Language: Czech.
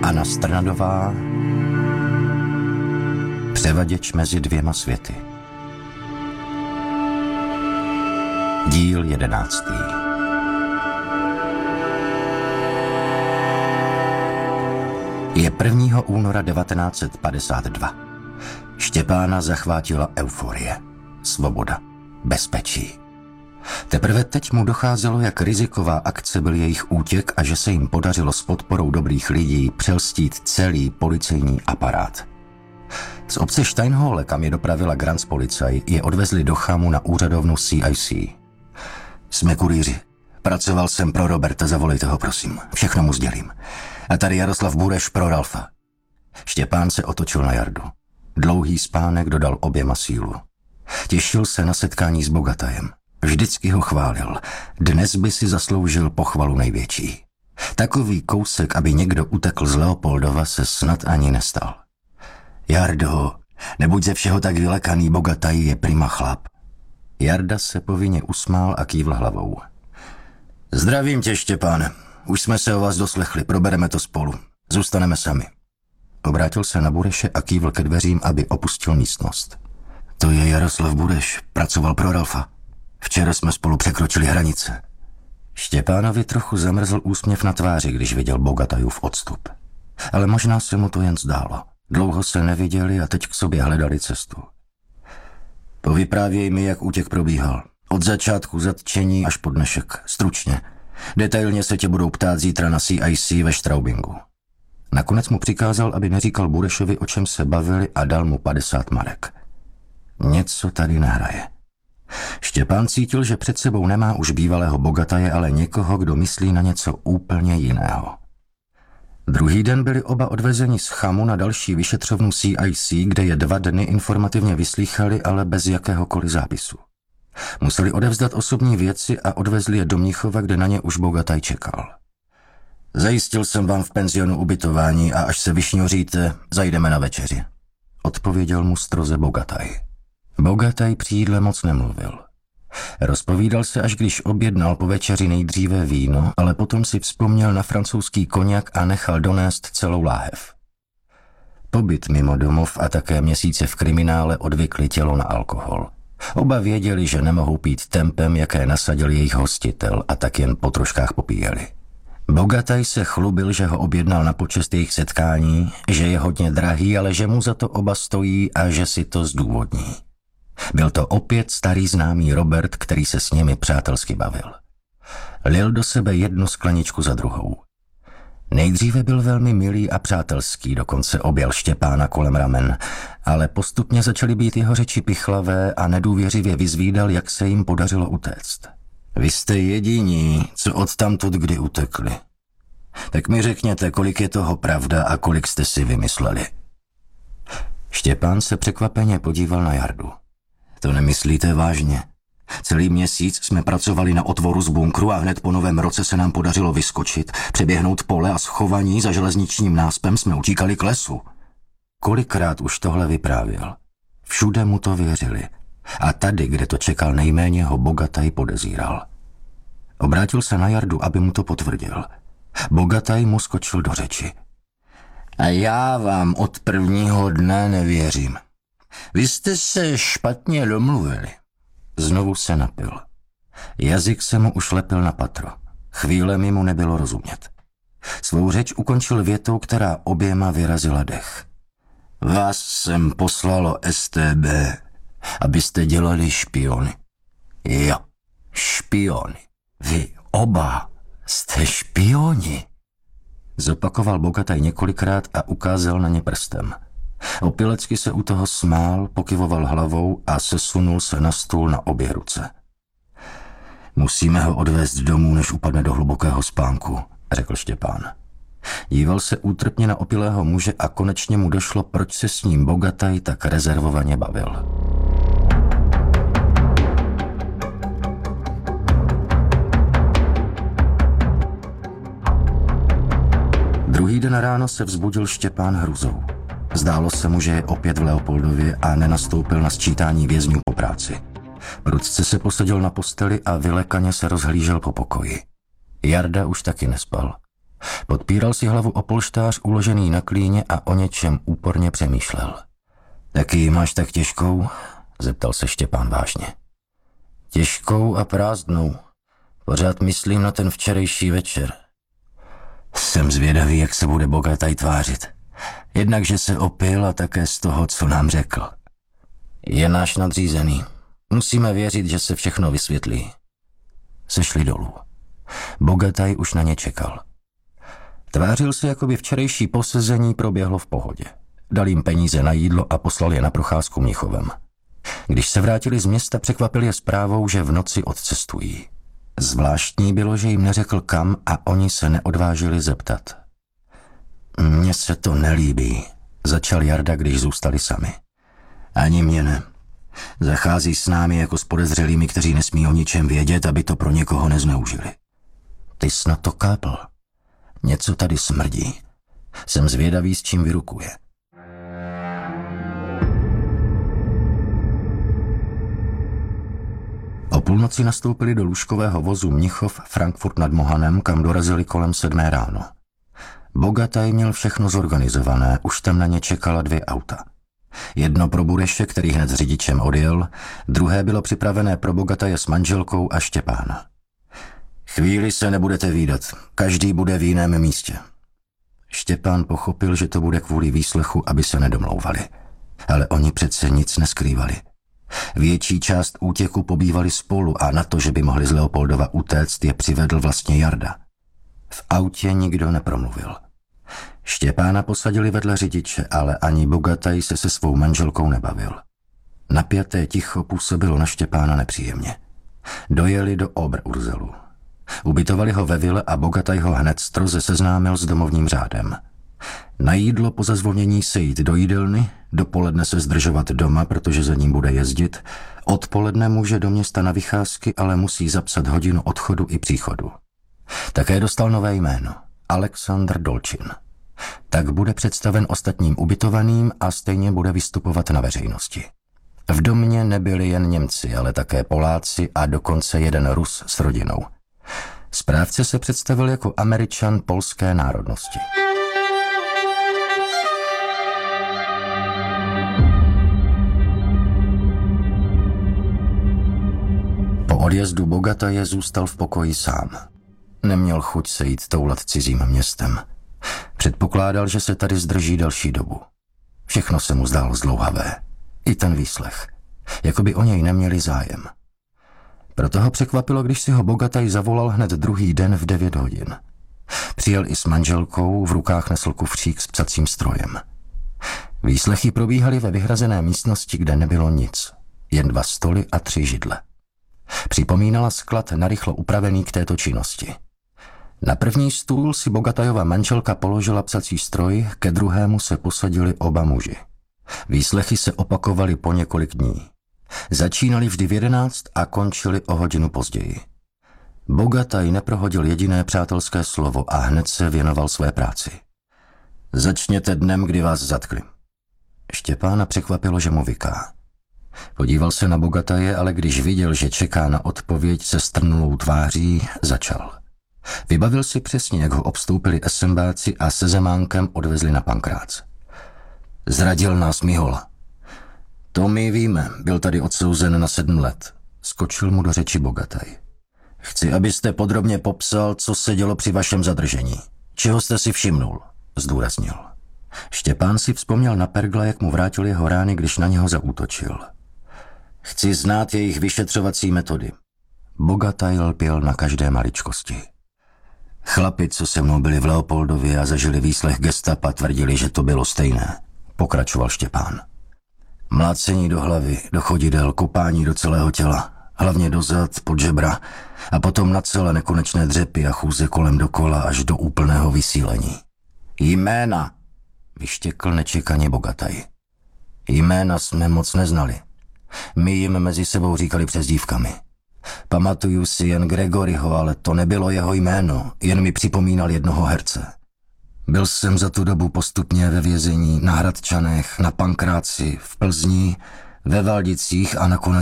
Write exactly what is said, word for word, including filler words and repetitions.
Anna Strnadová, Převaděč mezi dvěma světy. Díl jedenáctý. Je prvního února devatenáct set padesát dva. Štěpána zachvátila euforie, svoboda, bezpečí. Teprve teď mu docházelo, jak riziková akce byl jejich útěk a že se jim podařilo s podporou dobrých lidí přelstít celý policejní aparát. Z obce Steinhole, kam je dopravila Grants policaj, je odvezli do Chamu na úřadovnu C I C. Jsme kurýři. Pracoval jsem pro Roberta, zavolejte ho, prosím. Všechno mu sdělím. A tady Jaroslav Bureš pro Ralfa. Štěpán se otočil na Jardu. Dlouhý spánek dodal oběma sílu. Těšil se na setkání s Bogatajem. Vždycky ho chválil. Dnes by si zasloužil pochvalu největší. Takový kousek, aby někdo utekl z Leopoldova, se snad ani nestal. Jardo, nebuď ze všeho tak vylekaný, Bogataj je prima chlap. Jarda se povinně usmál a kývl hlavou. Zdravím tě, Štěpáne. Už jsme se o vás doslechli, probereme to spolu. Zůstaneme sami. Obrátil se na Bureše a kývl ke dveřím, aby opustil místnost. To je Jaroslav Bureš, pracoval pro Ralfa. Včera jsme spolu překročili hranice. Štěpánovi trochu zamrzl úsměv na tváři, když viděl Bogatajův odstup. Ale možná se mu to jen zdálo. Dlouho se neviděli a teď k sobě hledali cestu. Povyprávěj mi, jak útěk probíhal. Od začátku zatčení až po dnešek. Stručně. Detailně se tě budou ptát zítra na C I C ve Straubingu. Nakonec mu přikázal, aby neříkal Burešovi, o čem se bavili, a dal mu padesát marek. Něco tady nehraje. Štěpán cítil, že před sebou nemá už bývalého Bogataje, ale někoho, kdo myslí na něco úplně jiného. Druhý den byli oba odvezeni z Chamu na další vyšetřovnu C I C, kde je dva dny informativně vyslýchali, ale bez jakéhokoliv zápisu. Museli odevzdat osobní věci a odvezli je do Mnichova, kde na ně už Bogataj čekal. Zajistil jsem vám v penzionu ubytování a až se vyšňoříte, zajdeme na večeři. Odpověděl mu stroze Bogataj. Bogataj při jídle moc nemluvil. Rozpovídal se, až když objednal po večeři nejdříve víno, ale potom si vzpomněl na francouzský koněk a nechal donést celou láhev. Pobyt mimo domov a také měsíce v kriminále odvykli tělo na alkohol. Oba věděli, že nemohou pít tempem, jaké nasadil jejich hostitel, a tak jen po troškách popíjeli. Bogataj se chlubil, že ho objednal na počest jejich setkání, že je hodně drahý, ale že mu za to oba stojí a že si to zdůvodní. Byl to opět starý známý Robert, který se s nimi přátelsky bavil. Lil do sebe jednu skleničku za druhou. Nejdříve byl velmi milý a přátelský, dokonce objel Štěpána kolem ramen, ale postupně začaly být jeho řeči pichlavé a nedůvěřivě vyzvídal, jak se jim podařilo utéct. Vy jste jediní, co odtamtud kdy utekli. Tak mi řekněte, kolik je toho pravda a kolik jste si vymysleli. Štěpán se překvapeně podíval na Jardu. To nemyslíte vážně? Celý měsíc jsme pracovali na otvoru z bunkru a hned po novém roce se nám podařilo vyskočit, přeběhnout pole a schovaní za železničním náspem jsme utíkali k lesu. Kolikrát už tohle vyprávěl. Všude mu to věřili. A tady, kde to čekal nejméně, ho Bogataj podezíral. Obrátil se na Jardu, aby mu to potvrdil. Bogataj mu skočil do řeči. A já vám od prvního dne nevěřím. Vy jste se špatně domluvili. Znovu se napil. Jazyk se mu už lepil na patro. Chvíle mi mu nebylo rozumět. Svou řeč ukončil větou, která oběma vyrazila dech. Vás jsem poslalo S T B, abyste dělali špiony. Jo, špiony. Vy oba jste špioni. Zopakoval Bogataj několikrát a ukázal na ně prstem. Opilecky se u toho smál, pokyvoval hlavou a sesunul se na stůl na obě ruce. Musíme ho odvést domů, než upadne do hlubokého spánku, řekl Štěpán. Díval se útrpně na opilého muže a konečně mu došlo, proč se s ním Bogataj tak rezervovaně bavil. Druhý den ráno se vzbudil Štěpán hrůzou. Zdálo se mu, že je opět v Leopoldově a nenastoupil na sčítání vězňů po práci. Prudce se posadil na posteli a vylekaně se rozhlížel po pokoji. Jarda už taky nespal. Podpíral si hlavu o polštář uložený na klíně a o něčem úporně přemýšlel. Taky ji máš tak těžkou? Zeptal se Štěpán vážně. Těžkou a prázdnou. Pořád myslím na ten včerejší večer. Jsem zvědavý, jak se bude Bogataj tvářit. Jednak, že se opil a také z toho, co nám řekl. Je náš nadřízený. Musíme věřit, že se všechno vysvětlí. Sešli dolů. Bogataj už na ně čekal. Tvářil se, jako by včerejší posezení proběhlo v pohodě. Dal jim peníze na jídlo a poslal je na procházku Mnichovem. Když se vrátili z města, překvapil je zprávou, že v noci odcestují. Zvláštní bylo, že jim neřekl kam a oni se neodvážili zeptat. Mně se to nelíbí, začal Jarda, když zůstali sami. Ani mě ne. Zachází s námi jako s podezřelými, kteří nesmí o ničem vědět, aby to pro někoho nezneužili. Ty jsi na to kápl. Něco tady smrdí. Jsem zvědavý, s čím vyrukuje. O půlnoci nastoupili do lůžkového vozu Mnichov Frankfurt nad Mohanem, kam dorazili kolem sedmé ráno. Bogataj měl všechno zorganizované, už tam na ně čekala dvě auta. Jedno pro Bureše, který hned s řidičem odjel, druhé bylo připravené pro Bogataje s manželkou a Štěpána. Chvíli se nebudete vídat, každý bude v jiném místě. Štěpán pochopil, že to bude kvůli výslechu, aby se nedomlouvali. Ale oni přece nic neskrývali. Větší část útěku pobývali spolu a na to, že by mohli z Leopoldova utéct, je přivedl vlastně Jarda. V autě nikdo nepromluvil. Štěpána posadili vedle řidiče, ale ani Bogataj se se svou manželkou nebavil. Napjaté ticho působilo na Štěpána nepříjemně. Dojeli do Oberurzelu. Ubytovali ho ve vile a Bogataj ho hned stroze seznámil s domovním řádem. Na jídlo po zazvonění se jít do jídelny, dopoledne se zdržovat doma, protože za ním bude jezdit, odpoledne může do města na vycházky, ale musí zapsat hodinu odchodu i příchodu. Také dostal nové jméno, Alexandr Dolčin. Tak bude představen ostatním ubytovaným a stejně bude vystupovat na veřejnosti. V domě nebyli jen Němci, ale také Poláci a dokonce jeden Rus s rodinou. Správce se představil jako Američan polské národnosti. Po odjezdu Bogataje zůstal v pokoji sám. Neměl chuť se jít toulat cizím městem. Předpokládal, že se tady zdrží další dobu. Všechno se mu zdálo zdlouhavé. I ten výslech. Jakoby o něj neměli zájem. Proto ho překvapilo, když si ho Bogataj zavolal hned druhý den v devět hodin. Přijel i s manželkou, v rukách nesl kufřík s psacím strojem. Výslechy probíhaly ve vyhrazené místnosti, kde nebylo nic. Jen dva stoly a tři židle. Připomínala sklad narychlo upravený k této činnosti. Na první stůl si Bogatajova manželka položila psací stroj, ke druhému se posadili oba muži. Výslechy se opakovaly po několik dní. Začínali vždy v jedenáct a končili o hodinu později. Bogataj neprohodil jediné přátelské slovo a hned se věnoval své práci. Začněte dnem, kdy vás zatkli. Štěpána překvapilo, že mu vyká. Podíval se na Bogataje, ale když viděl, že čeká na odpověď se strnulou tváří, začal. Vybavil si přesně, jak ho obstoupili esembáci a se Zemánkem odvezli na Pankrác. Zradil nás Mihola. To my víme, byl tady odsouzen na sedm let. Skočil mu do řeči Bogataj. Chci, abyste podrobně popsal, co se dělo při vašem zadržení. Čeho jste si všimnul, zdůraznil. Štěpán si vzpomněl na Pergla, jak mu vrátil jeho rány, když na něho zaútočil. Chci znát jejich vyšetřovací metody. Bogataj lpěl na každé maličkosti. Chlapi, co se mnou byli v Leopoldově a zažili výslech gestapa, tvrdili, že to bylo stejné. Pokračoval Štěpán. Mlácení do hlavy, do chodidel, kopání do celého těla, hlavně do zad, pod žebra a potom na celé nekonečné dřepy a chůze kolem dokola až do úplného vysílení. Jména, vyštěkl nečekaně Bogataj. Jména jsme moc neznali. My jim mezi sebou říkali přezdívkami. Pamatuju si jen Gregoryho, ale to nebylo jeho jméno, jen mi připomínal jednoho herce. Byl jsem za tu dobu postupně ve vězení na Hradčanech, na Pankráci, v Plzni, ve Valdicích a nakonec